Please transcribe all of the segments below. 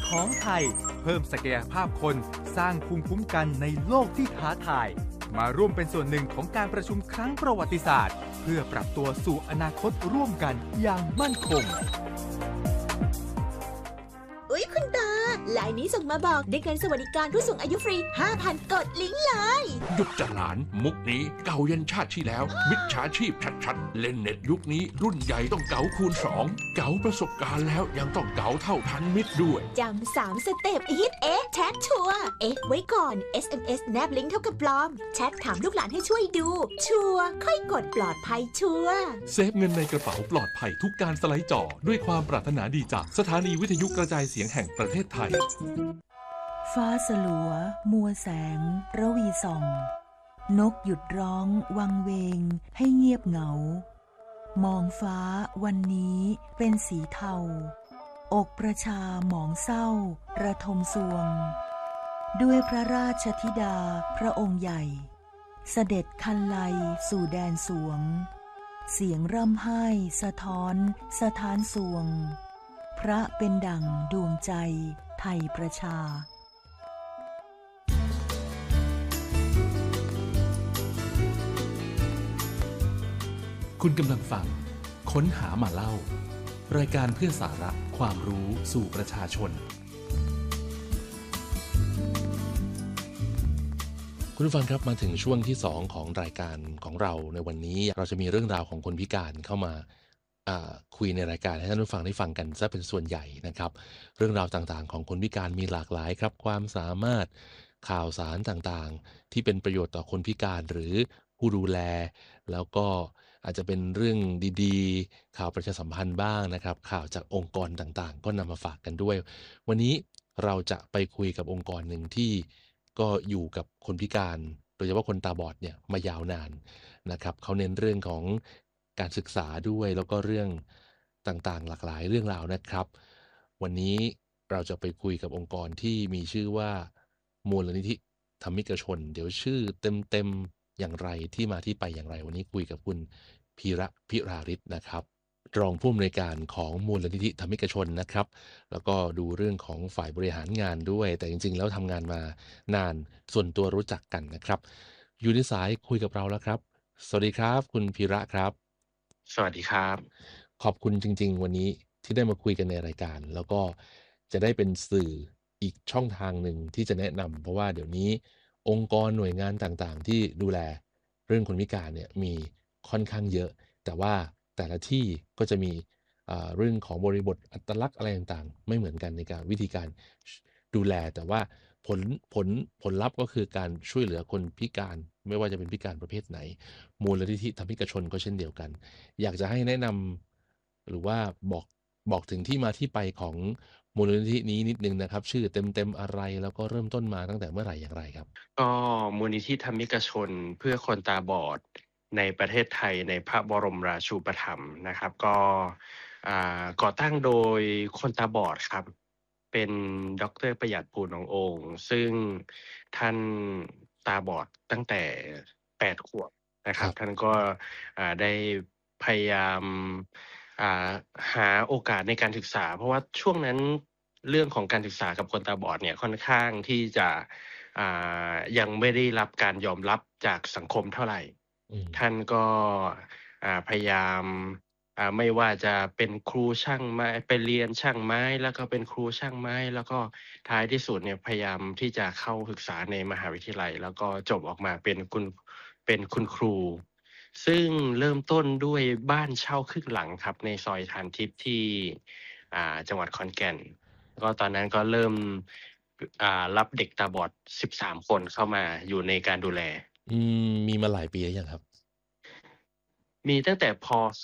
ของไทยเพิ่มศักยภาพคนสร้างภูมิคุ้มกันในโลกที่ท้าทายมาร่วมเป็นส่วนหนึ่งของการประชุมครั้งประวัติศาสตร์เพื่อปรับตัวสู่อนาคตร่วมกันอย่างมั่นคงอุ๊ยคุณตาไลน์นี้ส่งมาบอกได้เงินสวัสดิการผู้สูงอายุฟรี 5,000 กดลิงก์เลยหยุดจะหลานมุกนี้เก่ายันชาติที่แล้วมิจฉาชีพชัดๆเล่นเน็ตยุคนี้รุ่นใหญ่ต้องเก๋าคูณ2เก๋าประสบการณ์แล้วยังต้องเก๋าเท่าทันมิตรด้วยจำ3สเต็ปฮิตแชทชัวร์ไว้ก่อน SMS แนบลิงก์เท่ากับปลอมแชทถามลูกหลานให้ช่วยดูชัวร์ค่อยกดปลอดภัยชัวร์เซฟเงินในกระเป๋าปลอดภัยทุกการสไลด์จอด้วยความปรารถนาดีจากสถานีวิทยุกระจายเสียงแห่งประเทศไทยฟ้าสลัวมัวแสงระวีส่องนกหยุดร้องวังเวงให้เงียบเหงามองฟ้าวันนี้เป็นสีเทาอกประชาหมองเศร้าระทมสวงด้วยพระราชธิดาพระองค์ใหญ่เสด็จคันไลสู่แดนสวงเสียงร่ำไห้สะท้อนสถานสวงพระเป็นดั่งดวงใจไทยประชาคุณกำลังฟังค้นหามาเล่ารายการเพื่อสาระความรู้สู่ประชาชนคุณผู้ฟังครับมาถึงช่วงที่2ของรายการของเราในวันนี้เราจะมีเรื่องราวของคนพิการเข้ามาคุยในรายการให้ท่านผู้ฟังได้ฟังกันซะเป็นส่วนใหญ่นะครับเรื่องราวต่างๆของคนพิการมีหลากหลายครับความสามารถข่าวสารต่างๆที่เป็นประโยชน์ต่อคนพิการหรือผู้ดูแลแล้วก็อาจจะเป็นเรื่องดีๆข่าวประชาสัมพันธ์บ้างนะครับข่าวจากองค์กรต่างๆก็นำมาฝากกันด้วยวันนี้เราจะไปคุยกับองค์กรหนึ่งที่ก็อยู่กับคนพิการโดยเฉพาะคนตาบอดเนี่ยมายาวนานนะครับเขาเน้นเรื่องของการศึกษาด้วยแล้วก็เรื่องต่างๆหลากหลายเรื่องราวนะครับวันนี้เราจะไปคุยกับองค์กรที่มีชื่อว่ามูลนิธิธรรมิกชนเดี๋ยวชื่อเต็มๆอย่างไรที่มาที่ไปอย่างไรวันนี้คุยกับคุณพีระพิราฤทธิ์นะครับรองผู้อำนวยการของมูลนิธิธรรมิกชนนะครับแล้วก็ดูเรื่องของฝ่ายบริหารงานด้วยแต่จริงๆแล้วทำงานมานานส่วนตัวรู้จักกันนะครับอยู่ในสายคุยกับเราแล้วครับสวัสดีครับคุณพีระครับสวัสดีครับขอบคุณจริงๆวันนี้ที่ได้มาคุยกันในรายการแล้วก็จะได้เป็นสื่ออีกช่องทางหนึ่งที่จะแนะนำเพราะว่าเดี๋ยวนี้องค์กรหน่วยงานต่างๆที่ดูแลเรื่องคนพิการเนี่ยมีค่อนข้างเยอะแต่ว่าแต่ละที่ก็จะมีเรื่องของบริบทอัตลักษณ์อะไรต่างๆไม่เหมือนกันในการวิธีการดูแลแต่ว่าผลผลลัพธ์ก็คือการช่วยเหลือคนพิการไม่ว่าจะเป็นพิการประเภทไหนมูลนิธิธรรมิกชนก็เช่นเดียวกันอยากจะให้แนะนำหรือว่าบอกถึงที่มาที่ไปของมูลนิธินี้นิดนึงนะครับชื่อเต็มอะไรแล้วก็เริ่มต้นมาตั้งแต่เมื่อไหร่อย่างไรครับก็มูลนิธิธรรมิกชนเพื่อคนตาบอดในประเทศไทยในพระบรมราชูปถัมภ์นะครับก็ก่อตั้งโดยคนตาบอดครับเป็นดร.ประหยัดภูหนองโองซึ่งท่านตาบอดตั้งแต่8 ขวบนะครับท่านก็ได้พยายามหาโอกาสในการศึกษาเพราะว่าช่วงนั้นเรื่องของการศึกษากับคนตาบอดเนี่ยค่อนข้างที่จะยังไม่ได้รับการยอมรับจากสังคมเท่าไหร่ท่านก็พยายามไม่ว่าจะเป็นครูช่างไม้ไปเรียนช่างไม้แล้วก็เป็นครูช่างไม้แล้วก็ท้ายที่สุดเนี่ยพยายามที่จะเข้าศึกษาในมหาวิทยาลัยแล้วก็จบออกมาเป็นคุณครูซึ่งเริ่มต้นด้วยบ้านเช่าครึ่งหลังครับในซอยทานทิพย์ที่จังหวัดขอนแก่นก็ตอนนั้นก็เริ่มรับเด็กตาบอด13 คนเข้ามาอยู่ในการดูแลมีมาหลายปีแล้วยังครับมีตั้งแต่พ.ศ.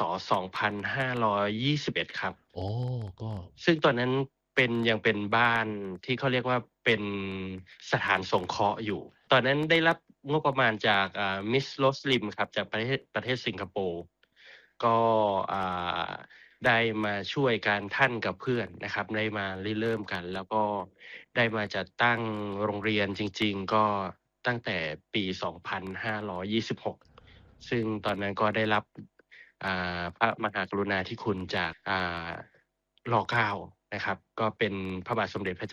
2521ครับก็ซึ่งตอนนั้นยังเป็นบ้านที่เขาเรียกว่าเป็นสถานสงเคราะห์อยู่ตอนนั้นได้รับงบประมาณจากมิสโรสลิมครับจากประเทศสิงคโปร์ก็ได้มาช่วยกันท่านกับเพื่อนนะครับได้มาเริ่มกันแล้วก็ได้มาจัดตั้งโรงเรียนจริงๆก็ตั้งแต่ปี2526ซึ่งตอนนั้นก็ได้รับพระมหากรุณาธิคุณจากร.9 นะครับก็เป็นพระบาทสมเด็จพระ